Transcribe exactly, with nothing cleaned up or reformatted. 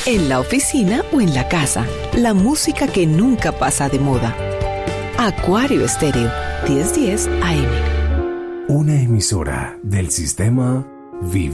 en la oficina o en la casa. La música que nunca pasa de moda. Acuario Estéreo, diez diez A M. Una emisora del sistema Vive.